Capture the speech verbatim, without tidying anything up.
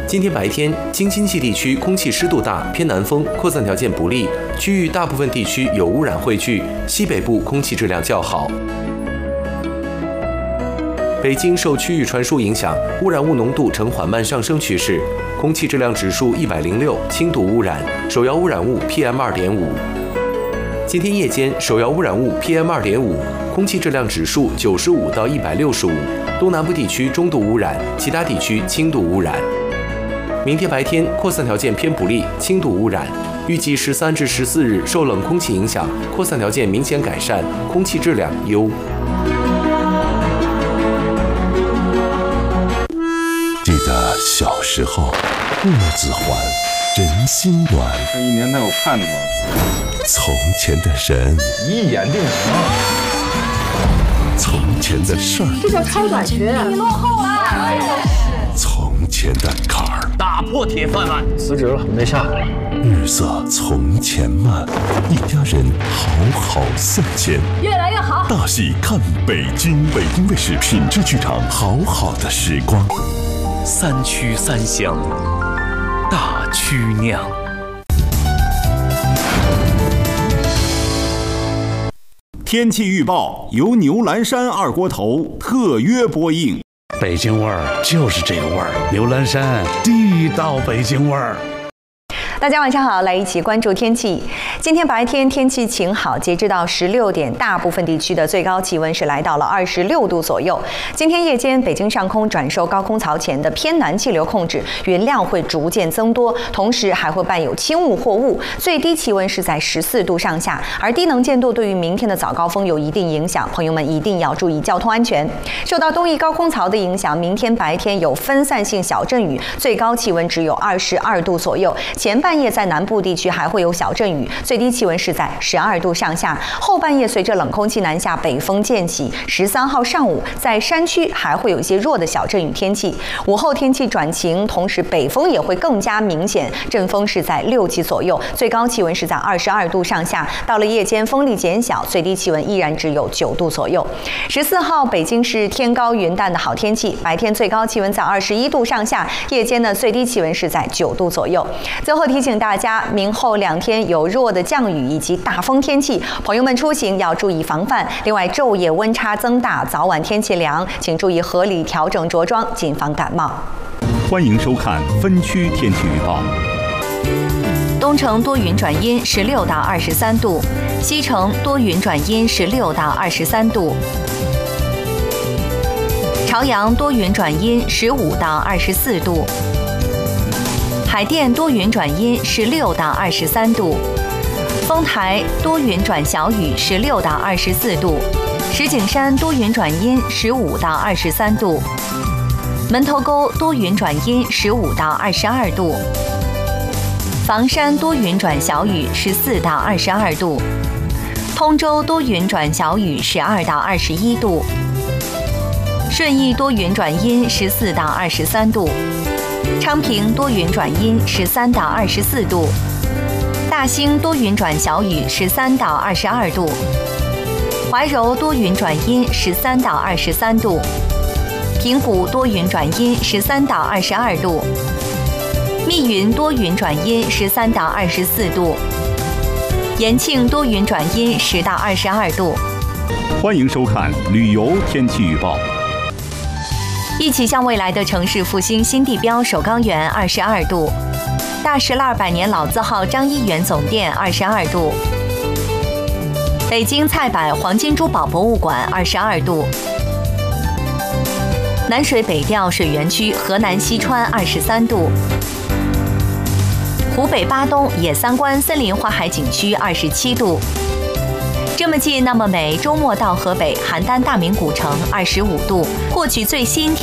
今天白天，京津冀地区空气湿度大，偏南风，扩散条件不利，区域大部分地区有污染汇聚，西北部空气质量较好。北京受区域传输影响，污染物浓度呈缓慢上升趋势，空气质量指数一百零六，轻度污染，首要污染物 P M 二点五。今天夜间，首要污染物 P M 二点五，空气质量指数九十五到一百六十五，东南部地区中度污染，其他地区轻度污染。明天白天扩散条件偏不利，轻度污染。预计十三至十四日受冷空气影响，扩散条件明显改善，空气质量优。 记得小时候，木子环，人心暖。 这一年他有盼头。 从前的人， 一眼定情。 从前的事儿， 这叫超短学，你落后了。 从前的坎儿， 打破铁饭碗。 辞职了，没下。 日色从前慢，一家人好好向前， 越来越好。 大戏看北京，北京卫视品质剧场，好好的时光。 三曲三香，大曲酿。 天气预报由牛栏山二锅头特约播映。 北京味儿就是这个味儿，牛栏山地道北京味儿。 大家晚上好，来一起关注天气。今天白天天气晴好，截至到十六点，大部分地区的最高气温是来到了二十六度左右。今天夜间，北京上空转受高空槽前的偏南气流控制，云量会逐渐增多，同时还会伴有轻雾或雾，最低气温是在十四度上下。而低能见度对于明天的早高峰有一定影响，朋友们一定要注意交通安全。受到东移高空槽的影响，明天白天有分散性小阵雨，最高气温只有二十二度左右。前半夜在南部地区还会有小阵雨，最低气温是在十二度上下。后半夜随着冷空气南下，北风渐起。十三号上午在山区还会有一些弱的小阵雨天气。午后天气转晴，同时北风也会更加明显，阵风是在六级左右，最高气温是在二十二度上下。到了夜间风力减小，最低气温依然只有九度左右。十四号北京是天高云淡的好天气，白天最高气温在二十一度上下，夜间的最低气温是在九度左右。最后提醒大家，明后两天有弱的降雨以及大风天气，朋友们出行要注意防范。另外，昼夜温差增大，早晚天气凉，请注意合理调整着装，谨防感冒。 欢迎收看分区天气预报。 东城多云转阴，十六到二十三度；西城多云转阴，十六到二十三度；朝阳多云转阴，十五到二十四度；海淀多云转阴，十六到二十三度；丰台多云转小雨，十六到二十四度；石景山多云转阴，十五到二十三度；门头沟多云转阴，十五到二十二度；房山多云转小雨，十四到二十二度；通州多云转小雨，十二到二十一度；顺义多云转阴，十四到二十三度；昌平多云转阴，十三到二十四度；大兴多云转小雨，十三到二十二度；怀柔多云转阴，十三到二十三度；平谷多云转阴，十三到二十二度；密云多云转阴，十三到二十四度；延庆多云转阴，十到二十二度。 欢迎收看旅游天气预报。 一起向未来的城市复兴新地标首钢园二十二度，大石栏百年老字号张一元总店二十二度，北京菜百黄金珠宝博物馆二十二度，南水北调水源区河南西川二十三度，湖北巴东野三关森林花海景区二十七度。这么近那么美，周末到河北邯郸大明古城二十五度，获取最新